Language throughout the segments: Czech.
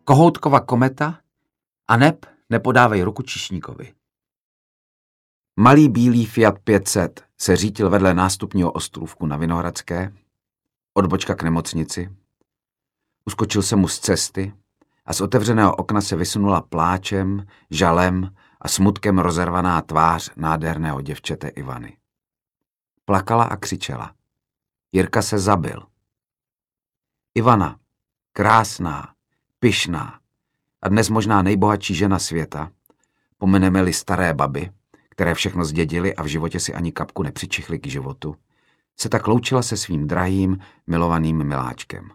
Kohoutkova kometa a neb nepodávej ruku číšníkovi. Malý bílý Fiat 500 se řítil vedle nástupního ostrůvku na Vinohradské, odbočka k nemocnici. Uskočil se mu z cesty a z otevřeného okna se vysunula pláčem, žalem a smutkem rozervaná tvář nádherného děvčete Ivany. Plakala a křičela. Jirka se zabil. Ivana, krásná, pyšná a dnes možná nejbohatší žena světa, pomeneme-li staré baby, které všechno zdědily a v životě si ani kapku nepřičichly k životu, se tak loučila se svým drahým, milovaným miláčkem.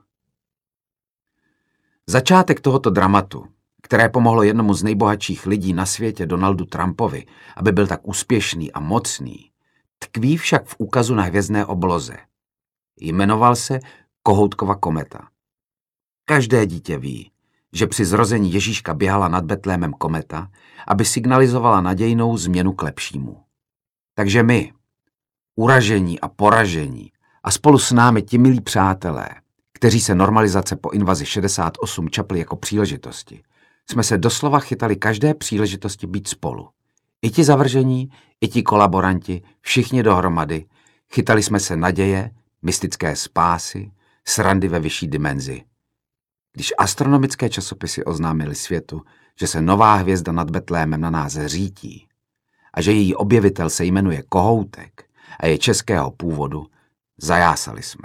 Začátek tohoto dramatu, které pomohlo jednomu z nejbohatších lidí na světě, Donaldu Trumpovi, aby byl tak úspěšný a mocný, tkví však v úkazu na hvězdné obloze. Jmenoval se Kohoutkova kometa. Každé dítě ví, že při zrození Ježíška běhala nad Betlémem kometa, aby signalizovala nadějnou změnu k lepšímu. Takže my, uražení a poražení, a spolu s námi ti milí přátelé, kteří se normalizace po invazi 68 čapli jako příležitosti, jsme se doslova chytali každé příležitosti být spolu. I ti zavržení, i ti kolaboranti, všichni dohromady, chytali jsme se naděje, mystické spásy, srandy ve vyšší dimenzi. Když astronomické časopisy oznámily světu, že se nová hvězda nad Betlémem na nás řítí a že její objevitel se jmenuje Kohoutek a je českého původu, zajásali jsme.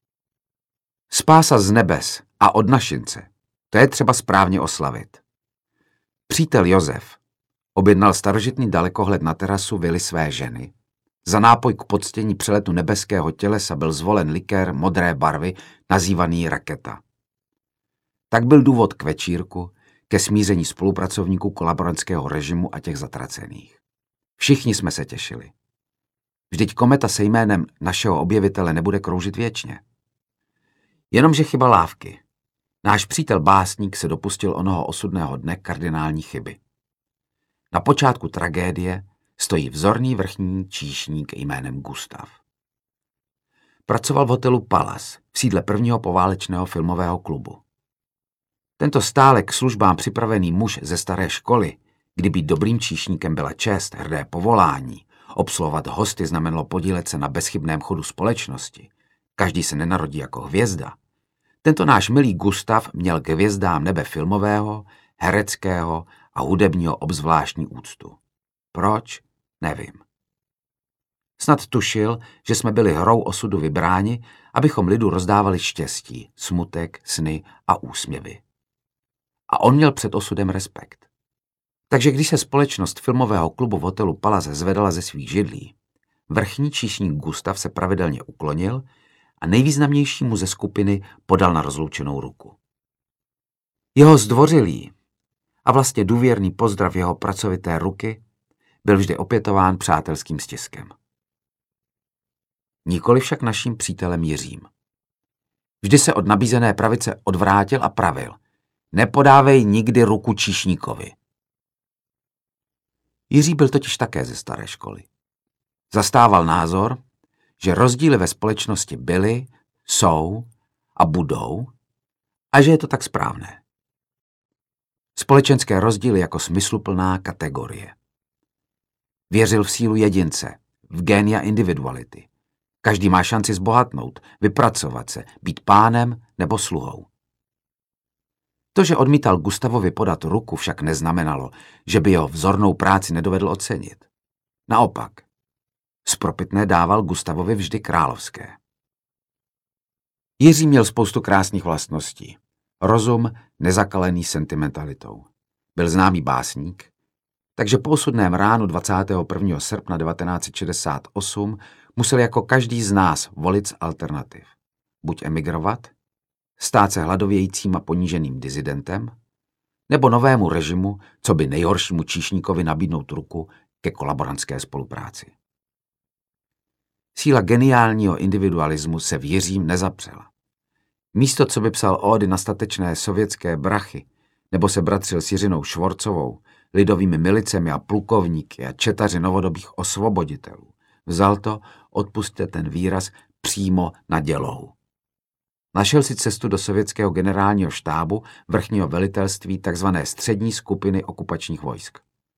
Spása z nebes a od našince, to je třeba správně oslavit. Přítel Josef objednal starožitný dalekohled na terasu vily své ženy. Za nápoj k poctění přeletu nebeského tělesa byl zvolen likér modré barvy, nazývaný Raketa. Tak byl důvod k večírku, ke smíření spolupracovníků kolaborantského režimu a těch zatracených. Všichni jsme se těšili. Vždyť kometa se jménem našeho objevitele nebude kroužit věčně. Jenomže chyba lávky. Náš přítel básník se dopustil onoho osudného dne kardinální chyby. Na počátku tragédie stojí vzorný vrchní číšník jménem Gustav. Pracoval v hotelu Palace v sídle prvního poválečného filmového klubu. Tento stále k službám připravený muž ze staré školy, kdy být dobrým číšníkem byla čest, hrdé povolání, obsluhovat hosty znamenalo podílet se na bezchybném chodu společnosti, každý se nenarodí jako hvězda. Tento náš milý Gustav měl k hvězdám nebe filmového, hereckého a hudebního obzvláštní úctu. Proč? Nevím. Snad tušil, že jsme byli hrou osudu vybráni, abychom lidu rozdávali štěstí, smutek, sny a úsměvy. A on měl před osudem respekt. Takže když se společnost filmového klubu v hotelu Palace zvedala ze svých židlí, vrchní číšník Gustav se pravidelně uklonil a nejvýznamnějšímu ze skupiny podal na rozloučenou ruku. Jeho zdvořilý a vlastně důvěrný pozdrav jeho pracovité ruky byl vždy opětován přátelským stiskem. Nikoli však naším přítelem Jiřím. Vždy se od nabízené pravice odvrátil a pravil: nepodávej nikdy ruku číšníkovi. Jiří byl totiž také ze staré školy. Zastával názor, že rozdíly ve společnosti byly, jsou a budou a že je to tak správné. Společenské rozdíly jako smysluplná kategorie. Věřil v sílu jedince, v génia individuality. Každý má šanci zbohatnout, vypracovat se, být pánem nebo sluhou. To, že odmítal Gustavovi podat ruku, však neznamenalo, že by jeho vzornou práci nedovedl ocenit. Naopak, spropitné dával Gustavovi vždy královské. Jiří měl spoustu krásných vlastností. Rozum nezakalený sentimentalitou. Byl známý básník, takže po osudném ránu 21. srpna 1968 musel jako každý z nás volit z alternativ. Buď emigrovat, stát se hladovějícím a poníženým dizidentem, nebo novému režimu, co by nejhoršímu číšníkovi nabídnout ruku ke kolaborantské spolupráci. Síla geniálního individualismu se v Jiřím nezapřela. Místo, co by psal ódy na statečné sovětské brachy, nebo se bratřil s Jiřinou Švorcovou, lidovými milicemi a plukovníky a četaři novodobých osvoboditelů, vzal to, odpusťte ten výraz, přímo na dělohu. Našel si cestu do sovětského generálního štábu vrchního velitelství tzv. Střední skupiny okupačních vojsk.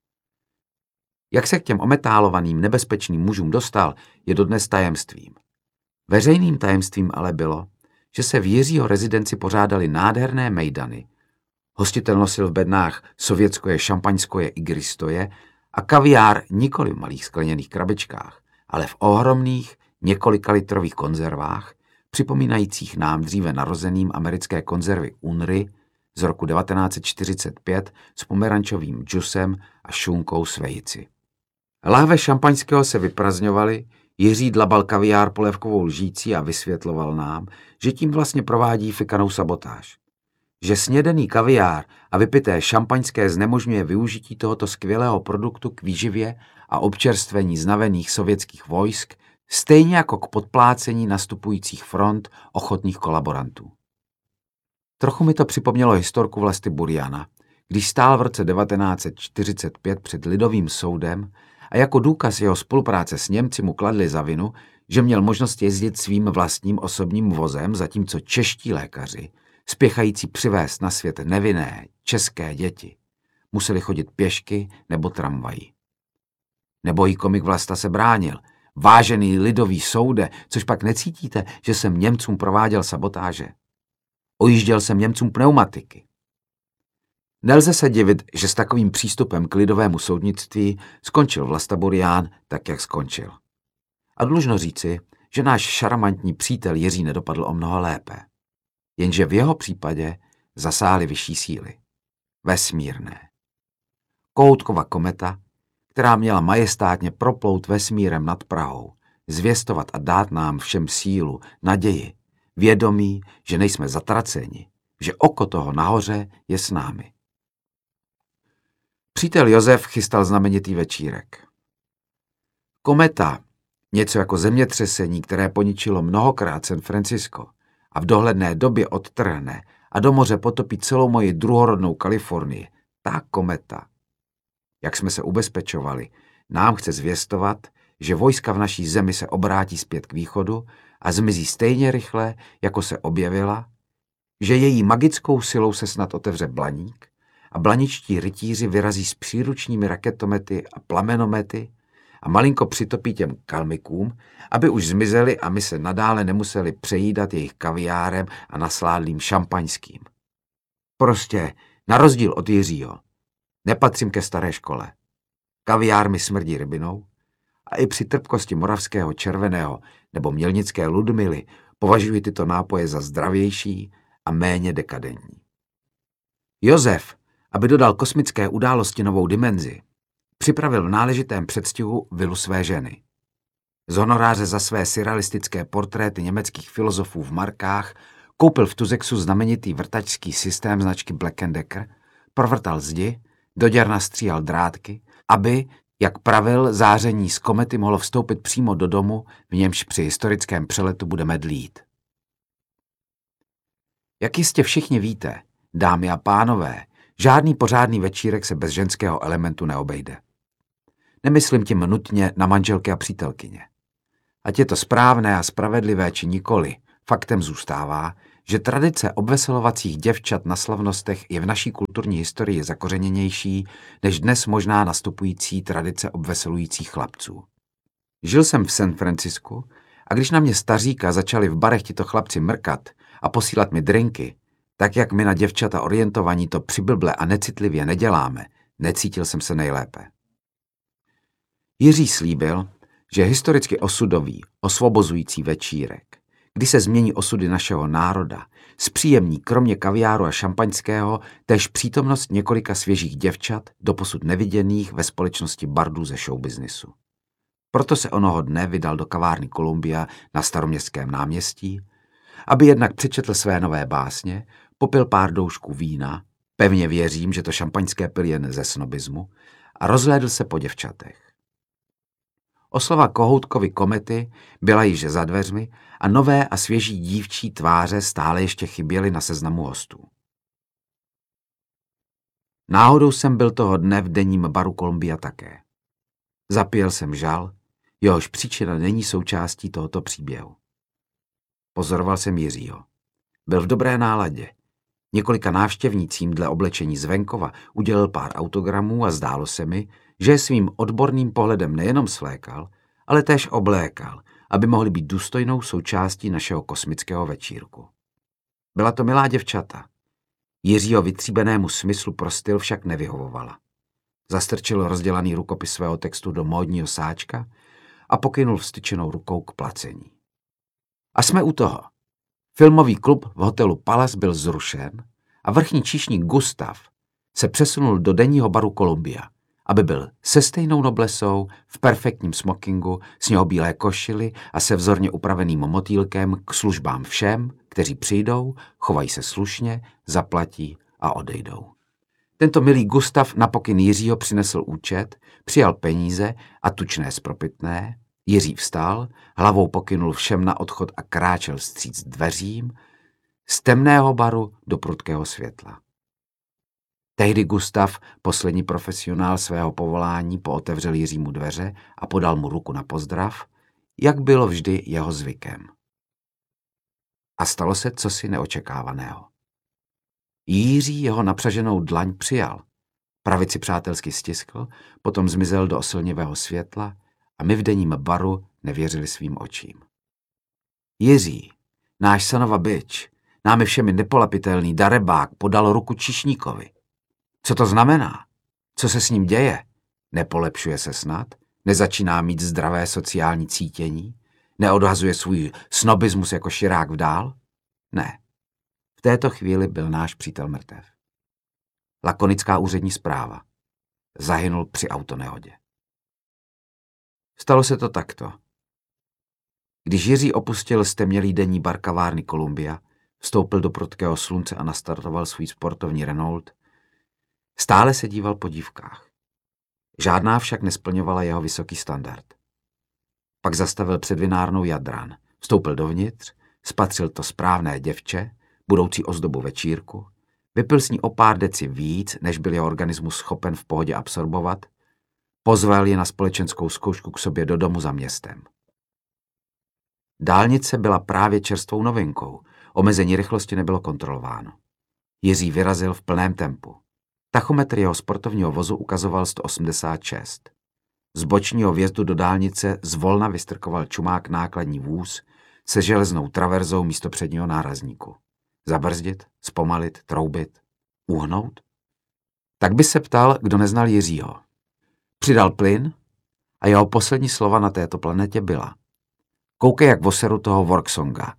Jak se k těm ometálovaným nebezpečným mužům dostal, je dodnes tajemstvím. Veřejným tajemstvím ale bylo, že se v Jiřího rezidenci pořádaly nádherné mejdany. Hostitel nosil v bednách sovětskoje, šampaňskoje, igristoje a kaviár nikoli v malých skleněných krabičkách, ale v ohromných několikalitrových konzervách, připomínajících nám dříve narozeným americké konzervy UNRY z roku 1945 s pomerančovým džusem a šunkou s vejci. Lahve šampaňského se vyprazňovaly, Jiří dlabal kaviár polévkovou lžící a vysvětloval nám, že tím vlastně provádí fikanou sabotáž. Že snědený kaviár a vypité šampaňské znemožňuje využití tohoto skvělého produktu k výživě a občerstvení znavených sovětských vojsk, stejně jako k podplácení nastupujících front ochotných kolaborantů. Trochu mi to připomnělo historku Vlasty Buriana, když stál v roce 1945 před lidovým soudem a jako důkaz jeho spolupráce s Němci mu kladli za vinu, že měl možnost jezdit svým vlastním osobním vozem, zatímco čeští lékaři, spěchající přivést na svět nevinné české děti, museli chodit pěšky nebo tramvají. Nebojí komik Vlasta se bránil. Vážený lidový soude, což pak necítíte, že jsem Němcům prováděl sabotáže. Ojížděl jsem Němcům pneumatiky. Nelze se divit, že s takovým přístupem k lidovému soudnictví skončil Vlasta Burian tak, jak skončil. A dlužno říci, že náš šarmantní přítel Jiří nedopadl o mnoho lépe. Jenže v jeho případě zasáhly vyšší síly. Vesmírné. Kohoutkova kometa, která měla majestátně proplout vesmírem nad Prahou, zvěstovat a dát nám všem sílu, naději, vědomí, že nejsme zatraceni, že oko toho nahoře je s námi. Přítel Josef chystal znamenitý večírek. Kometa, něco jako zemětřesení, které poničilo mnohokrát San Francisco a v dohledné době odtrhne a do moře potopí celou moji druhorodnou Kalifornii, ta kometa, jak jsme se ubezpečovali, nám chce zvěstovat, že vojska v naší zemi se obrátí zpět k východu a zmizí stejně rychle, jako se objevila, že její magickou silou se snad otevře Blaník a blaničtí rytíři vyrazí s příručními raketomety a plamenomety a malinko přitopí těm kalmikům, aby už zmizeli a my se nadále nemuseli přejídat jejich kaviárem a nasládlým šampaňským. Prostě, na rozdíl od Jiřího, nepatřím ke staré škole. Kaviár mi smrdí rybinou a i při trpkosti moravského červeného nebo mělnické Ludmily považuji tyto nápoje za zdravější a méně dekadentní. Josef, aby dodal kosmické události novou dimenzi, připravil v náležitém předstihu vilu své ženy. Z honoráře za své surrealistické portréty německých filozofů v markách koupil v Tuzexu znamenitý vrtačský systém značky Black & Decker, provrtal zdi, do děr nastříhal drátky, aby, jak pravil, záření z komety mohlo vstoupit přímo do domu, v němž při historickém přeletu budeme dlít. Jak jistě všichni víte, dámy a pánové, žádný pořádný večírek se bez ženského elementu neobejde. Nemyslím tím nutně na manželky a přítelkyně. Ať je to správné a spravedlivé či nikoli, faktem zůstává, že tradice obveselovacích děvčat na slavnostech je v naší kulturní historii zakořeněnější než dnes možná nastupující tradice obveselujících chlapců. Žil jsem v San Francisku a když na mě staříka začali v barech tito chlapci mrkat a posílat mi drinky, tak jak my na děvčata orientovaní to přiblble a necitlivě neděláme, necítil jsem se nejlépe. Jiří slíbil, že historicky osudový, osvobozující večírek, kdy se změní osudy našeho národa, zpříjemní kromě kaviáru a šampaňského též přítomnost několika svěžích děvčat, doposud neviděných ve společnosti bardů ze showbiznisu. Proto se onoho dne vydal do kavárny Columbia na Staroměstském náměstí, aby jednak přečetl své nové básně, popil pár doušků vína, pevně věřím, že to šampaňské pil jen ze snobismu, a rozhlédl se po děvčatech. Oslava Kohoutkovy komety byla již za dveřmi a nové a svěží dívčí tváře stále ještě chyběly na seznamu hostů. Náhodou jsem byl toho dne v denním baru Columbia také. Zapil jsem žal, jehož příčina není součástí tohoto příběhu. Pozoroval jsem Jiřího. Byl v dobré náladě. Několika návštěvnícím dle oblečení z venkova udělal pár autogramů a zdálo se mi, že je svým odborným pohledem nejenom svlékal, ale též oblékal, aby mohli být důstojnou součástí našeho kosmického večírku. Byla to milá děvčata. Jiřího vytříbenému smyslu pro styl však nevyhovovala. Zastrčil rozdělaný rukopis svého textu do módního sáčka a pokynul vstyčenou rukou k placení. A jsme u toho. Filmový klub v hotelu Palace byl zrušen a vrchní číšník Gustav se přesunul do denního baru Columbia, aby byl se stejnou noblesou, v perfektním smokingu, sněhobílé košili a se vzorně upraveným motýlkem k službám všem, kteří přijdou, chovají se slušně, zaplatí a odejdou. Tento milý Gustav na pokyn Jiřího přinesl účet, přijal peníze a tučné spropitné. Jiří vstal, hlavou pokynul všem na odchod a kráčel vstříc dveřím z temného baru do prudkého světla. Tehdy Gustav, poslední profesionál svého povolání, pootevřel Jiřímu dveře a podal mu ruku na pozdrav, jak bylo vždy jeho zvykem. A stalo se cosi neočekávaného. Jiří jeho napřaženou dlaň přijal, pravici přátelsky stiskl, potom zmizel do osilnivého světla a my v denním baru nevěřili svým očím. Jiří, náš sanova bič, námi všemi nepolapitelný darebák, podal ruku číšníkovi. Co to znamená? Co se s ním děje? Nepolepšuje se snad? Nezačíná mít zdravé sociální cítění? Neodhazuje svůj snobismus jako širák vdál? Ne. V této chvíli byl náš přítel mrtev. Lakonická úřední zpráva. Zahynul při autonehodě. Stalo se to takto. Když Jiří opustil stemnělý denní bar kavárny Columbia, vstoupil do prudkého slunce a nastartoval svůj sportovní Renault, stále se díval po dívkách. Žádná však nesplňovala jeho vysoký standard. Pak zastavil před vinárnou Jadran, vstoupil dovnitř, spatřil to správné děvče, budoucí ozdobu večírku, vypil s ní o pár deci víc, než byl jeho organismus schopen v pohodě absorbovat, pozval je na společenskou zkoušku k sobě do domu za městem. Dálnice byla právě čerstvou novinkou, omezení rychlosti nebylo kontrolováno. Jiří vyrazil v plném tempu. Tachometr jeho sportovního vozu ukazoval 186. Z bočního vjezdu do dálnice zvolna vystrkoval čumák nákladní vůz se železnou traverzou místo předního nárazníku. Zabrzdit, zpomalit, troubit, uhnout? Tak by se ptal, kdo neznal Jiřího. Přidal plyn a jeho poslední slova na této planetě byla: koukej jak voseru toho worksonga.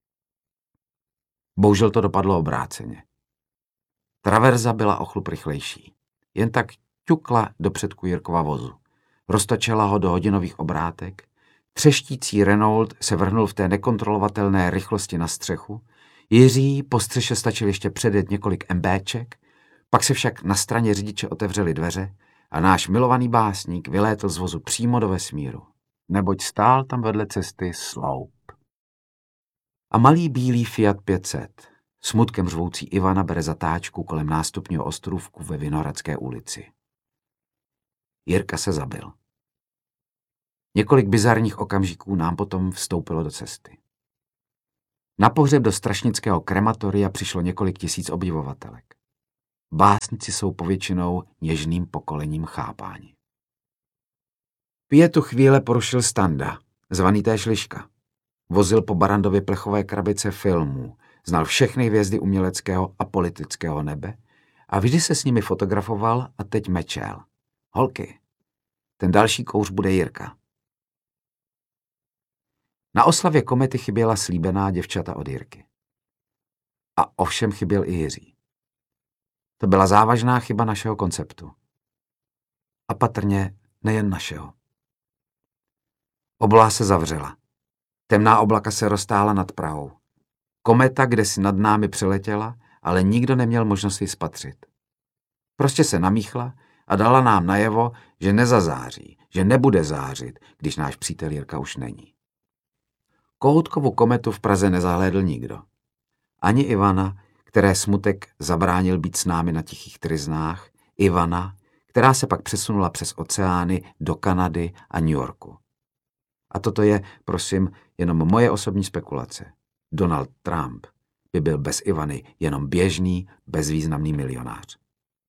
Bohužel to dopadlo obráceně. Traverza byla o chlup rychlejší. Jen tak ťukla do předku Jirkova vozu. Roztočila ho do hodinových obrátek. Třeštící Renault se vrhnul v té nekontrolovatelné rychlosti na střechu. Jiří po střeše stačil ještě předjet několik MBček, pak se však na straně řidiče otevřely dveře a náš milovaný básník vylétl z vozu přímo do vesmíru, neboť stál tam vedle cesty sloup. A malý bílý Fiat 500, smutkem řvoucí Ivana, bere zatáčku kolem nástupního ostrůvku ve Vinohradské ulici. Jirka se zabil. Několik bizarních okamžiků nám potom vstoupilo do cesty. Na pohřeb do strašnického krematoria přišlo několik tisíc obdivovatelek. Básníci jsou povětšinou něžným pokolením chápání. Pětu chvíle porušil Standa, zvaný též Liška. Vozil po Barandově plechové krabice filmů, znal všechny hvězdy uměleckého a politického nebe a vždy se s nimi fotografoval a teď mečel. Holky, ten další kouř bude Jirka. Na oslavě komety chyběla slíbená děvčata od Jirky. A ovšem chyběl i Jiří. To byla závažná chyba našeho konceptu. A patrně nejen našeho. Obloha se zavřela. Temná oblaka se roztáhla nad Prahou. Kometa kdesi nad námi přeletěla, ale nikdo neměl možnost ji spatřit. Prostě se namíchla a dala nám najevo, že nezazáří, že nebude zářit, když náš přítel Jirka už není. Kohoutkovu kometu v Praze nezahlédl nikdo. Ani Ivana, které smutek zabránil být s námi na tichých tryznách, Ivana, která se pak přesunula přes oceány do Kanady a New Yorku. A toto je, prosím, jenom moje osobní spekulace. Donald Trump by byl bez Ivany jenom běžný, bezvýznamný milionář.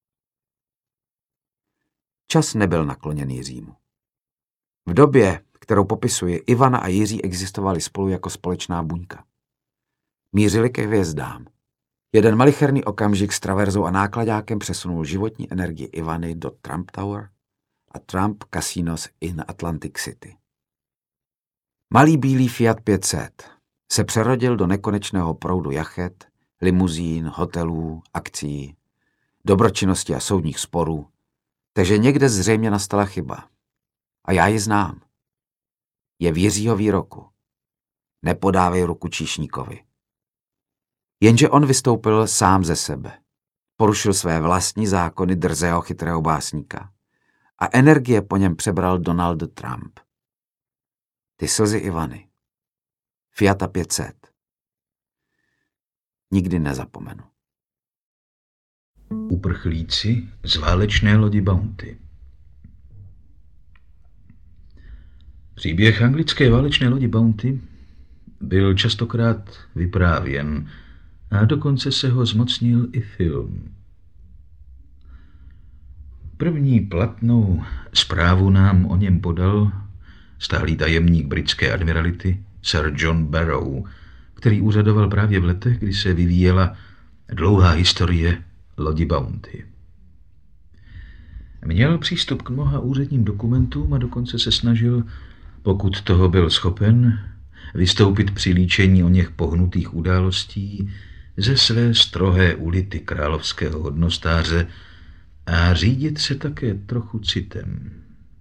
Čas nebyl nakloněný Jiřímu. V době, kterou popisuje, Ivana a Jiří existovali spolu jako společná buňka. Mířili ke hvězdám. Jeden malicherný okamžik s traverzou a nákladákem přesunul životní energii Ivany do Trump Tower a Trump Casinos in Atlantic City. Malý bílý Fiat 500 se přerodil do nekonečného proudu jachet, limuzín, hotelů, akcí, dobročinnosti a soudních sporů, takže někde zřejmě nastala chyba. A já ji znám. Je v Jiřího výroku. Nepodávej ruku číšníkovi. Jenže on vystoupil sám ze sebe. Porušil své vlastní zákony drzého chytrého básníka. A energie po něm přebral Donald Trump. Ty slzy Ivany. Fiata 500. Nikdy nezapomenu. Uprchlíci z válečné lodi Bounty. Příběh anglické válečné lodi Bounty byl častokrát vyprávěn a dokonce se ho zmocnil i film. První platnou zprávu nám o něm podal stálý tajemník britské admirality Sir John Barrow, který úřadoval právě v letech, kdy se vyvíjela dlouhá historie lodi Bounty. Měl přístup k mnoha úředním dokumentům a dokonce se snažil, pokud toho byl schopen, vystoupit při líčení o něch pohnutých událostí ze své strohé ulity královského hodnostáře a řídit se také trochu citem.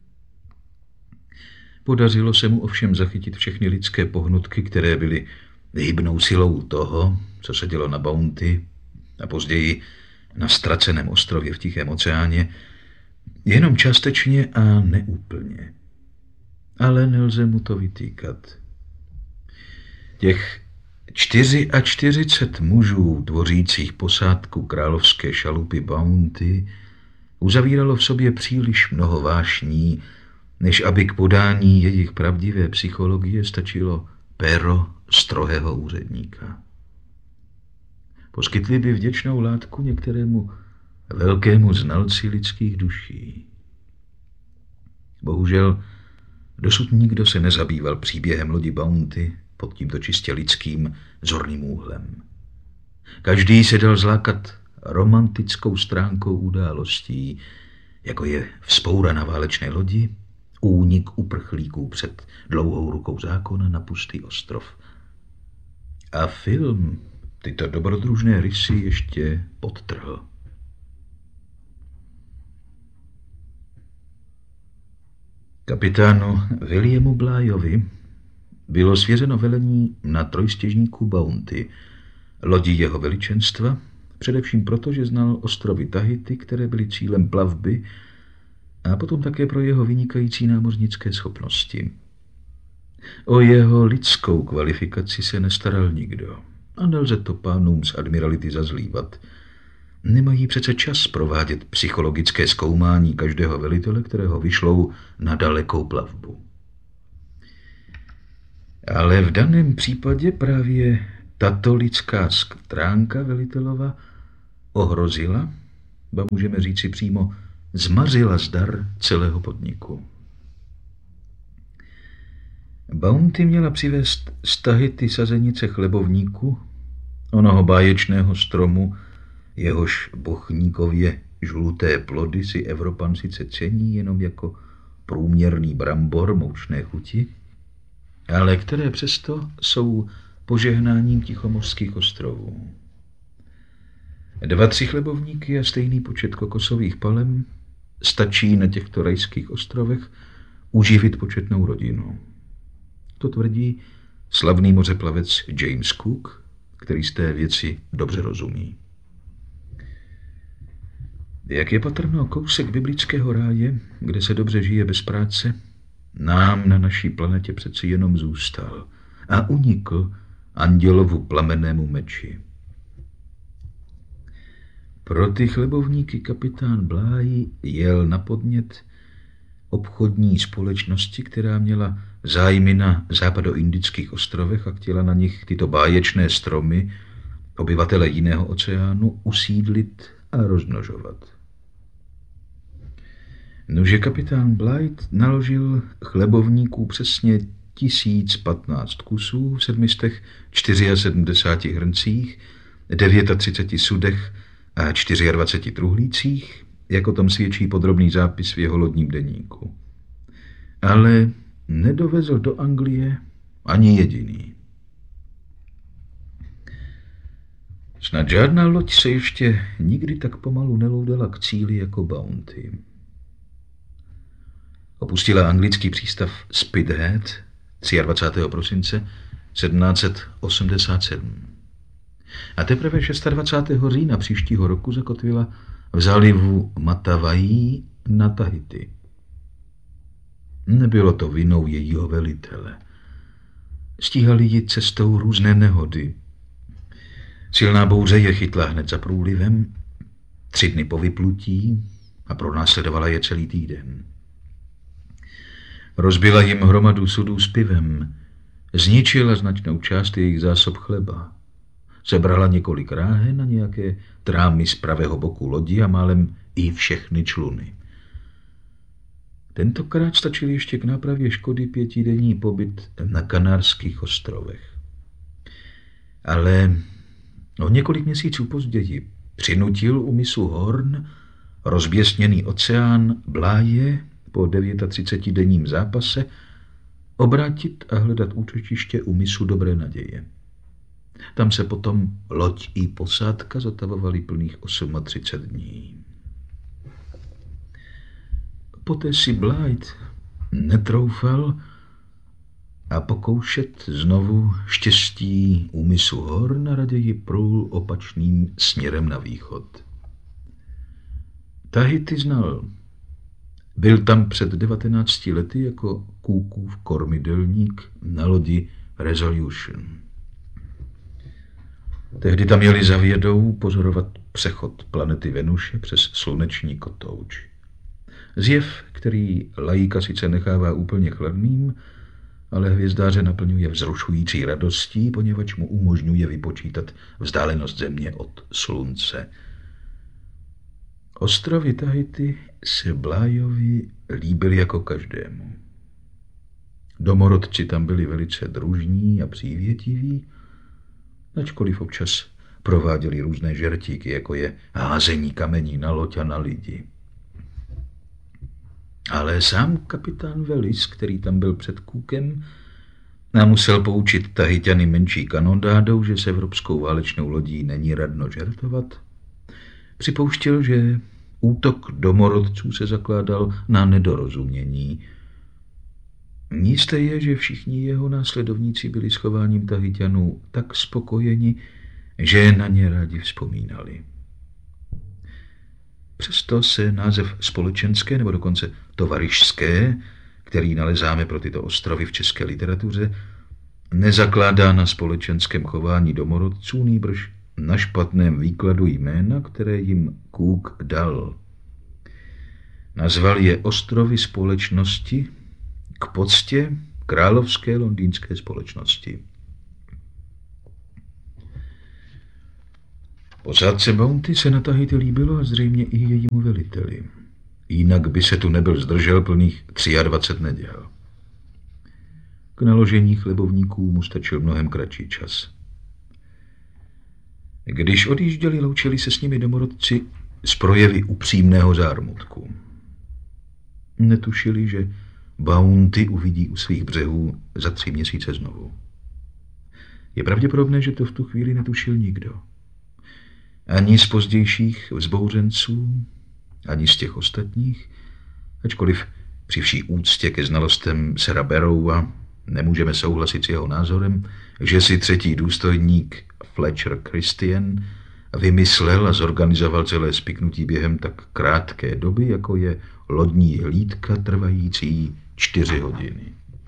Podařilo se mu ovšem zachytit všechny lidské pohnutky, které byly hybnou silou toho, co se dělo na Bounty a později na ztraceném ostrově v Tichém oceáně, jenom částečně a neúplně. Ale nelze mu to vytýkat. Těch 44 mužů tvořících posádku královské šalupy Bounty uzavíralo v sobě příliš mnoho vášní, než aby k podání jejich pravdivé psychologie stačilo péro strohého úředníka. Poskytli by vděčnou látku některému velkému znalci lidských duší. Bohužel dosud nikdo se nezabýval příběhem lodi Bounty pod tímto čistě lidským zorným úhlem. Každý se dal zlákat romantickou stránkou událostí, jako je vzpoura na válečné lodi, únik uprchlíků před dlouhou rukou zákona na pustý ostrov. A film tyto dobrodružné rysy ještě podtrhl. Kapitánu Williamu Blyeovi bylo svěřeno velení na trojstěžníku Bounty, lodi jeho veličenstva, především proto, že znal ostrovy Tahiti, které byly cílem plavby, a potom také pro jeho vynikající námořnické schopnosti. O jeho lidskou kvalifikaci se nestaral nikdo a nelze to pánům z admirality zazlívat. Nemají přece čas provádět psychologické zkoumání každého velitele, kterého vyšlou na dalekou plavbu. Ale v daném případě právě tato lidská stránka velitelova ohrozila, ba můžeme říci přímo zmařila zdar celého podniku. Bounty měla přivést z Tahiti sazenice chlebovníku, onoho báječného stromu, jehož bochníkově žluté plody si Evropan sice cení jenom jako průměrný brambor moučné chuti, ale které přesto jsou požehnáním tichomořských ostrovů. 2-3 chlebovníky a stejný počet kokosových palem stačí na těchto rajských ostrovech uživit početnou rodinu. To tvrdí slavný mořeplavec James Cook, který z té věci dobře rozumí. Jak je patrno, kousek biblického ráje, kde se dobře žije bez práce, nám na naší planetě přeci jenom zůstal a unikl andělovu plamennému meči. Pro ty chlebovníky kapitán Bligh jel na podnět obchodní společnosti, která měla zájmy na západoindických ostrovech a chtěla na nich tyto báječné stromy obyvatele jiného oceánu usídlit a rozmnožovat. Nože kapitán Bligh naložil chlebovníků přesně 1015 kusů v 774 hrncích, 39 sudech a 24 truhlících, jak o tom svědčí podrobný zápis v jeho lodním deníku. Ale nedovezl do Anglie ani jediný. Snad žádná loď se ještě nikdy tak pomalu neloudala k cíli jako Bounty. Opustila anglický přístav Spithead 23. prosince 1787. A teprve 26. října příštího roku zakotvila v zálivu Matavai na Tahiti. Nebylo to vinou jejího velitele. Stíhali ji cestou různé nehody. Silná bouře je chytla hned za průlivem, 3 dny po vyplutí a pronásledovala je celý týden. Rozbila jim hromadu sudů s pivem, zničila značnou část jejich zásob chleba, sebrala několik ráhen a nějaké trámy z pravého boku lodi a málem i všechny čluny. Tentokrát stačil ještě k nápravě škody 5denní pobyt na Kanárských ostrovech. Ale o několik měsíců později přinutil u mysu Horn rozběsněný oceán Blighe po 39denním zápase obrátit a hledat útočiště u mysu Dobré naděje. Tam se potom loď i posádka zatavovali plných 38 dní. Poté si Bligh netroufal a pokoušet znovu štěstí u mysu Horn a raději prul opačným směrem na východ. Tahiti znal. Byl tam před 19 lety jako Cookův kormidelník na lodi Resolution. Tehdy tam jeli za vědou pozorovat přechod planety Venuše přes sluneční kotouč. Zjev, který laika sice nechává úplně chladným, ale hvězdáře naplňuje vzrušující radostí, poněvadž mu umožňuje vypočítat vzdálenost Země od Slunce. Ostrovy Tahiti se Blighovi líbily jako každému. Domorodci tam byli velice družní a přívětiví, ačkoliv občas prováděli různé žertíky, jako je házení kamení na loď a na lidi. Ale sám kapitán Wallis, který tam byl před Cookem, nám musel poučit Tahitiany menší kanonádou, že s evropskou válečnou lodí není radno žertovat, připouštěl, že útok domorodců se zakládal na nedorozumění. Jisté je, že všichni jeho následovníci byli s chováním Tahitianů tak spokojeni, že na ně rádi vzpomínali. Přesto se název společenské nebo dokonce tovarišské, který nalezáme pro tyto ostrovy v české literatuře, nezakládá na společenském chování domorodců, nýbrž na špatném výkladu jména, které jim Cook dal. Nazval je ostrovy společnosti k poctě královské londýnské společnosti. Posádce Bounty se na Tahiti líbilo a zřejmě i jejímu veliteli. Jinak by se tu nebyl zdržel plných 23 neděl. K naložení chlebovníků mu stačil mnohem kratší čas. Když odjížděli, loučili se s nimi domorodci s projevy upřímného zármutku. Netušili, že Bounty uvidí u svých břehů za 3 měsíce znovu. Je pravděpodobné, že to v tu chvíli netušil nikdo. Ani z pozdějších vzbouřenců, ani z těch ostatních, ačkoliv při vší úctě ke znalostem Sira Barrowa nemůžeme souhlasit s jeho názorem, že si 3. důstojník Fletcher Christian vymyslel a zorganizoval celé spiknutí během tak krátké doby, jako je lodní hlídka trvající 4 hodiny.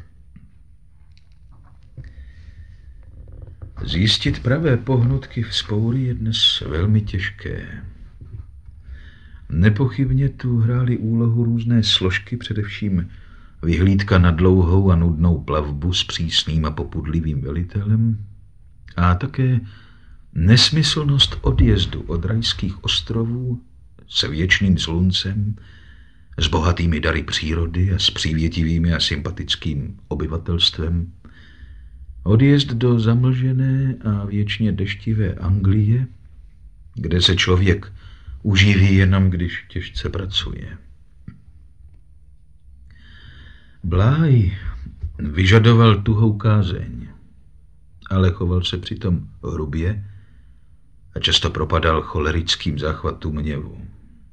Zjistit pravé pohnutky vzpoury je dnes velmi těžké. Nepochybně tu hrály úlohu různé složky, především vyhlídka na dlouhou a nudnou plavbu s přísným a popudlivým velitelem a také Nesmyslnost odjezdu od rajských ostrovů se věčným sluncem, s bohatými dary přírody a s přívětivými a sympatickým obyvatelstvem, odjezd do zamlžené a věčně deštivé Anglie, kde se člověk uživí jenom, když těžce pracuje. Bláj vyžadoval tuhou kázeň, ale choval se přitom hrubě a často propadal cholerickým záchvatům hněvu.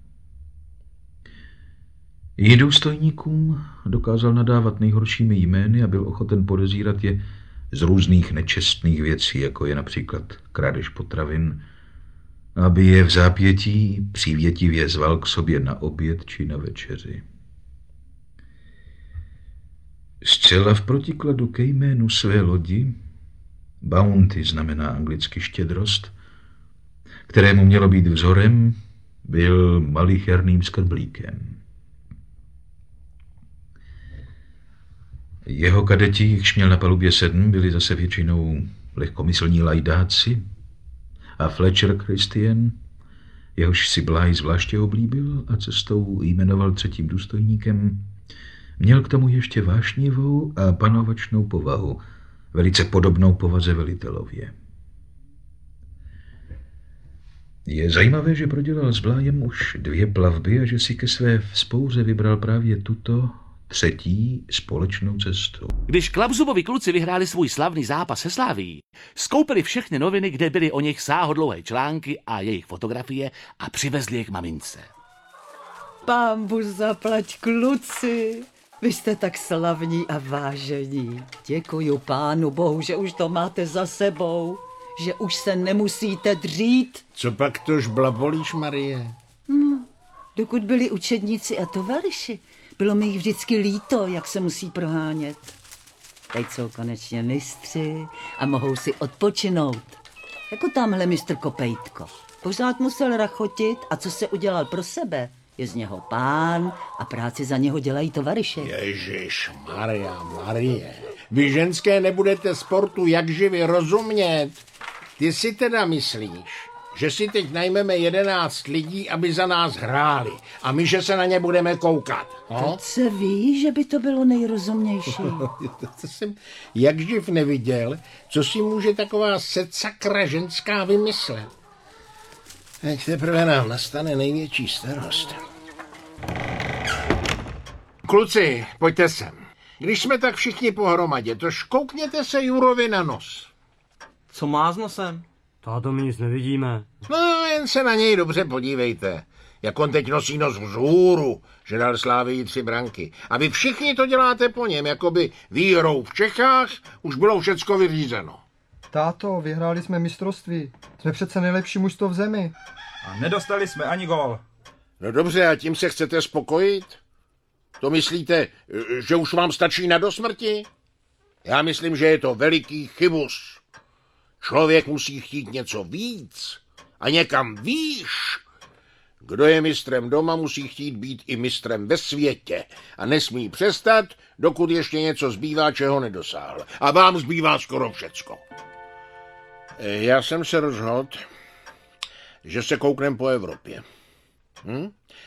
Jí důstojníkům dokázal nadávat nejhoršími jmény a byl ochoten podezírat je z různých nečestných věcí, jako je například krádež potravin, aby je v zápětí přívětivě zval k sobě na oběd či na večeři. Zcela v protikladu ke jménu své lodi, Bounty znamená anglicky štědrost, kterému mělo být vzorem, byl malicherným skrblíkem. Jeho kadeti, jichž měl na palubě 7, byli zase většinou lehkomyslní lajdáci a Fletcher Christian, jehož si Bligh zvláště oblíbil a cestou jmenoval 3. důstojníkem, měl k tomu ještě vášnivou a panovačnou povahu, velice podobnou povaze velitelově. Je zajímavé, že prodělal s Blighem už 2 plavby a že si ke své vzpouře vybral právě tuto 3. společnou cestu. Když Klapzubovi kluci vyhráli svůj slavný zápas se Slavií, skoupili všechny noviny, kde byly o nich sáhodlouhé články a jejich fotografie a přivezli je k mamince. Pánbůh zaplať, kluci. Vy jste tak slavní a vážení. Děkuju Pánu Bohu, že už to máte za sebou, že už se nemusíte dřít. Co pak tož blabolíš, Marie? Dokud byli učedníci a tovaryši, bylo mi jich vždycky líto, jak se musí prohánět. Teď jsou konečně mistři a mohou si odpočinout. Jako tamhle mistr Kopejtko. Pořád musel rachotit a co se udělal pro sebe, je z něho pán a práci za něho dělají tovaryše. Ježiš, Marie. Vy ženské nebudete sportu jak živě rozumět. Ty si teda myslíš, že si teď najmeme 11 lidí, aby za nás hráli a my, že se na ně budeme koukat. To se ví, že by to bylo nejrozumnější. To jsem jak živ neviděl, co si může taková secakra ženská vymyslet. Teď teprve nám nastane největší starost. Kluci, pojďte sem. Když jsme tak všichni pohromadě, to škoukněte se Jurovi na nos. Co má s nosem? Táto, my nic nevidíme. No, jen se na něj dobře podívejte. Jak on teď nosí nos vzhůru, že dal Slávii 3 branky. A vy všichni to děláte po něm, jako by výhrou v Čechách už bylo všecko vyřízeno. Táto, vyhráli jsme mistrovství. Jsme přece nejlepší mužstvo v zemi. A nedostali jsme ani gól. No dobře, a tím se chcete spokojit? To myslíte, že už vám stačí na dosmrti? Já myslím, že je to veliký chybus. Člověk musí chtít něco víc a někam výš. Kdo je mistrem doma, musí chtít být i mistrem ve světě a nesmí přestat, dokud ještě něco zbývá, čeho nedosáhl. A vám zbývá skoro všecko. Já jsem se rozhodl, že se kouknem po Evropě.